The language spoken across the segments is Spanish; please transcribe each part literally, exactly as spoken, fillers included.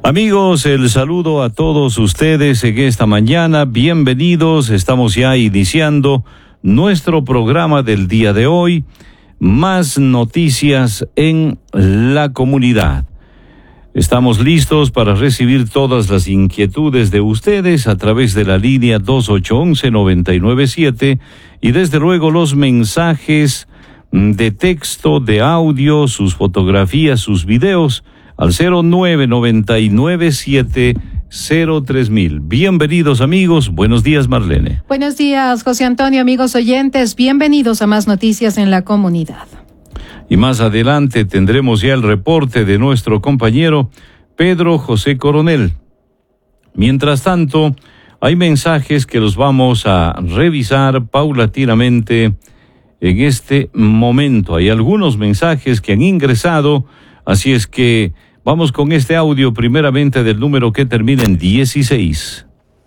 Amigos, el saludo a todos ustedes en esta mañana. Bienvenidos. Estamos ya iniciando nuestro programa del día de hoy. Más noticias en la comunidad. Estamos listos para recibir todas las inquietudes de ustedes a través de la línea dos ocho uno uno, nueve nueve siete y desde luego los mensajes de texto, de audio, sus fotografías, sus videos al cero nueve nueve nueve siete cero tres mil. Bienvenidos amigos, buenos días Marlene. Buenos días José Antonio, amigos oyentes, bienvenidos a más noticias en la comunidad. Y más adelante tendremos ya el reporte de nuestro compañero Pedro José Coronel. Mientras tanto, hay mensajes que los vamos a revisar paulatinamente en este momento. Hay algunos mensajes que han ingresado, así es que vamos con este audio primeramente del número que termina en dieciséis.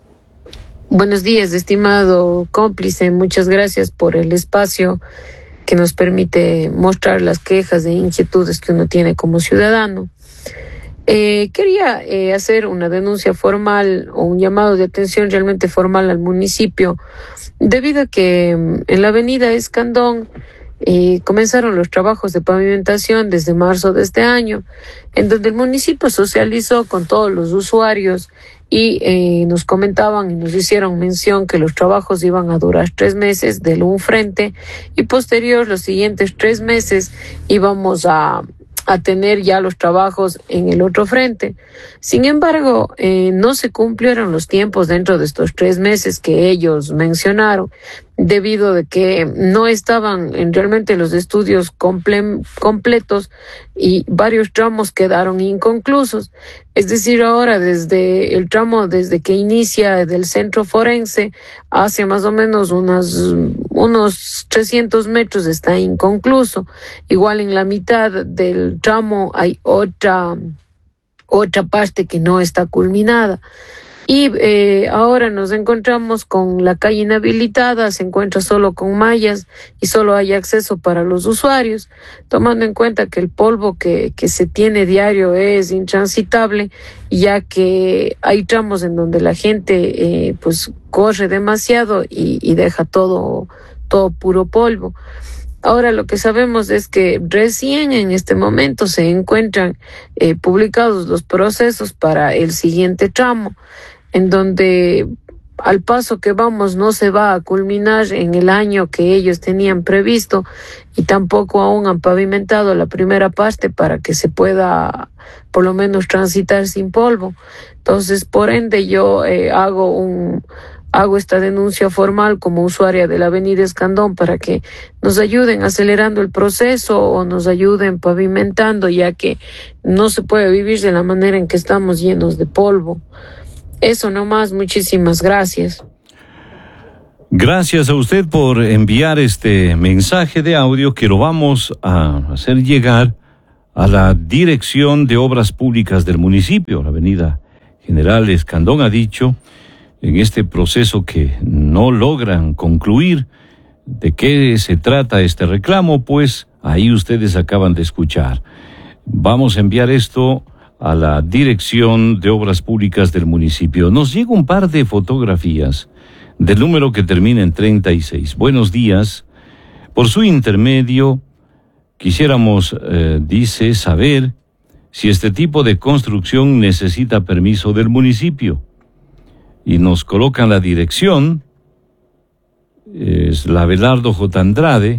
Buenos días, estimado cómplice. Muchas gracias por el espacio que nos permite mostrar las quejas e inquietudes que uno tiene como ciudadano. Eh, quería eh, hacer una denuncia formal o un llamado de atención realmente formal al municipio, debido a que en la avenida Escandón Eh, comenzaron los trabajos de pavimentación desde marzo de este año, en donde el municipio socializó con todos los usuarios y eh, nos comentaban y nos hicieron mención que los trabajos iban a durar tres meses del un frente y posterior los siguientes tres meses íbamos a a tener ya los trabajos en el otro frente. Sin embargo, eh, no se cumplieron los tiempos dentro de estos tres meses que ellos mencionaron, debido de que no estaban en realmente los estudios comple- completos y varios tramos quedaron inconclusos. Es decir, ahora desde el tramo, desde que inicia del centro forense hacia más o menos unas, unos trescientos metros está inconcluso. Igual en la mitad del tramo hay otra, otra parte que no está culminada. Y eh, ahora nos encontramos con la calle inhabilitada, se encuentra solo con mallas y solo hay acceso para los usuarios, tomando en cuenta que el polvo que, que se tiene diario es intransitable, ya que hay tramos en donde la gente eh, pues corre demasiado y, y deja todo, todo puro polvo. Ahora lo que sabemos es que recién en este momento se encuentran eh, publicados los procesos para el siguiente tramo, en donde al paso que vamos no se va a culminar en el año que ellos tenían previsto y tampoco aún han pavimentado la primera parte para que se pueda por lo menos transitar sin polvo. Entonces, por ende, yo eh, hago un... Hago esta denuncia formal como usuaria de la avenida Escandón para que nos ayuden acelerando el proceso o nos ayuden pavimentando, ya que no se puede vivir de la manera en que estamos llenos de polvo. Eso nomás, muchísimas gracias. Gracias a usted por enviar este mensaje de audio que lo vamos a hacer llegar a la Dirección de Obras Públicas del municipio. La avenida General Escandón ha dicho en este proceso que no logran concluir. ¿De qué se trata este reclamo? Pues ahí ustedes acaban de escuchar. Vamos a enviar esto a la Dirección de Obras Públicas del municipio. Nos llega un par de fotografías del número que termina en treinta y seis. Buenos días. Por su intermedio, quisiéramos, eh, dice, saber si este tipo de construcción necesita permiso del municipio. Y nos colocan la dirección, es la Abelardo J. Andrade.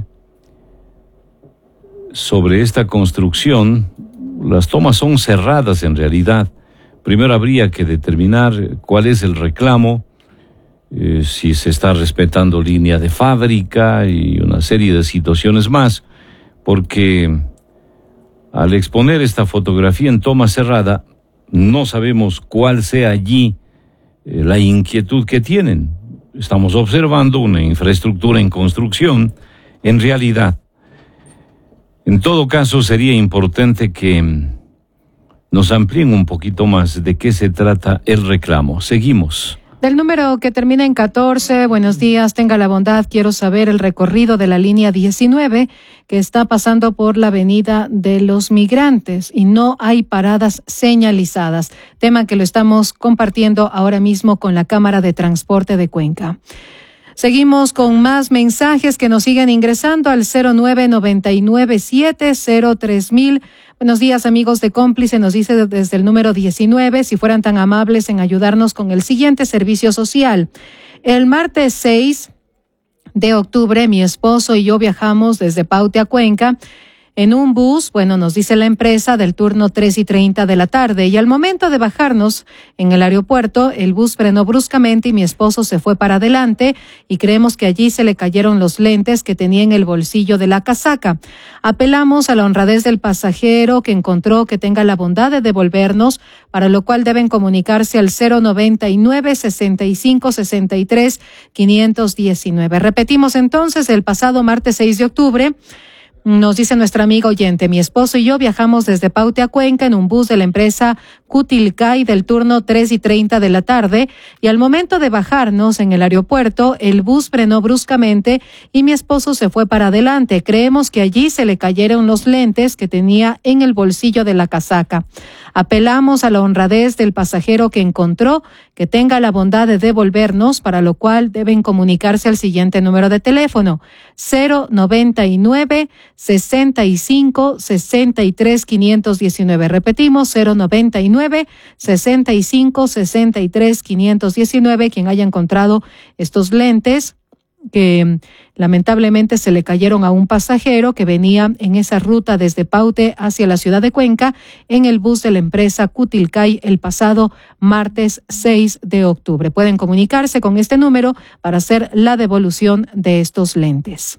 Sobre esta construcción, las tomas son cerradas en realidad. Primero habría que determinar cuál es el reclamo, eh, si se está respetando línea de fábrica y una serie de situaciones más, porque al exponer esta fotografía en toma cerrada, no sabemos cuál sea allí la inquietud que tienen. Estamos observando una infraestructura en construcción, en realidad. En todo caso, sería importante que nos amplíen un poquito más de qué se trata el reclamo. Seguimos. Del número que termina en catorce, buenos días, tenga la bondad, quiero saber el recorrido de la línea diecinueve que está pasando por la avenida de los Migrantes y no hay paradas señalizadas, tema que lo estamos compartiendo ahora mismo con la Cámara de Transporte de Cuenca. Seguimos con más mensajes que nos siguen ingresando al cero nueve nueve nueve siete cero tres mil. Buenos días, amigos de Cómplice, nos dice desde el número diecinueve, si fueran tan amables en ayudarnos con el siguiente servicio social. El martes seis de octubre, mi esposo y yo viajamos desde Paute a Cuenca en un bus, bueno, nos dice la empresa, del turno tres y treinta de la tarde, y al momento de bajarnos en el aeropuerto, el bus frenó bruscamente y mi esposo se fue para adelante y creemos que allí se le cayeron los lentes que tenía en el bolsillo de la casaca. Apelamos a la honradez del pasajero que encontró, que tenga la bondad de devolvernos, para lo cual deben comunicarse al cero noventa y nueve sesenta y cinco sesenta y tres quinientos diecinueve. Repetimos entonces, el pasado martes seis de octubre, nos dice nuestra amiga oyente, mi esposo y yo viajamos desde Paute a Cuenca en un bus de la empresa Cutilcay del turno tres y treinta de la tarde y al momento de bajarnos en el aeropuerto, el bus frenó bruscamente y mi esposo se fue para adelante. Creemos que allí se le cayeron los lentes que tenía en el bolsillo de la casaca. Apelamos a la honradez del pasajero que encontró, que tenga la bondad de devolvernos, para lo cual deben comunicarse al siguiente número de teléfono, cero noventa y nueve sesenta y cinco sesenta y tres quinientos diecinueve. Repetimos, cero noventa y nueve sesenta y cinco sesenta y tres quinientos diecinueve. Quien haya encontrado estos lentes que lamentablemente se le cayeron a un pasajero que venía en esa ruta desde Paute hacia la ciudad de Cuenca en el bus de la empresa Cutilcay el pasado martes seis de octubre. Pueden comunicarse con este número para hacer la devolución de estos lentes.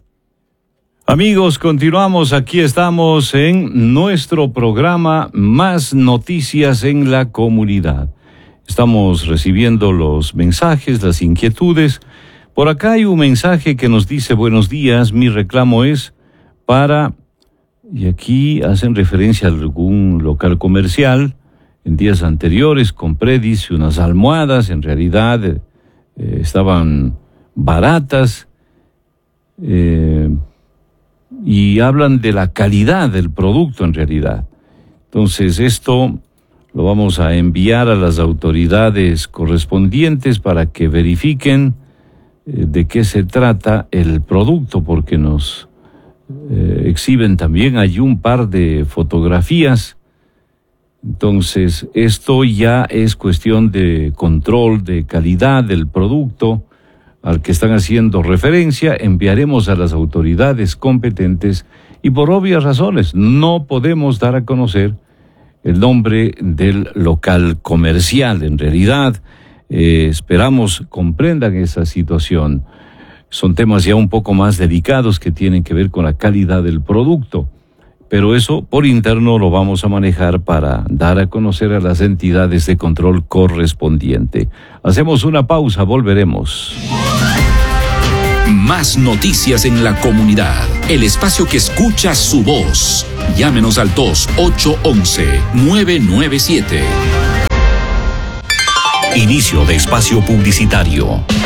Amigos, continuamos, aquí estamos en nuestro programa Más Noticias en la Comunidad. Estamos recibiendo los mensajes, las inquietudes. Por acá hay un mensaje que nos dice, buenos días, mi reclamo es para, y aquí hacen referencia a algún local comercial. En días anteriores compré, dice, unas almohadas, en realidad eh, estaban baratas, eh, y hablan de la calidad del producto en realidad. Entonces esto lo vamos a enviar a las autoridades correspondientes para que verifiquen eh, de qué se trata el producto, porque nos eh, exhiben también hay un par de fotografías. Entonces esto ya es cuestión de control de calidad del producto al que están haciendo referencia. Enviaremos a las autoridades competentes y por obvias razones no podemos dar a conocer el nombre del local comercial. En realidad, eh, esperamos comprendan esa situación. Son temas ya un poco más delicados que tienen que ver con la calidad del producto, pero eso por interno lo vamos a manejar para dar a conocer a las entidades de control correspondiente. Hacemos una pausa, volveremos. Más noticias en la comunidad. El espacio que escucha su voz. Llámenos al dos ocho once nueve nueve siete. Inicio de espacio publicitario.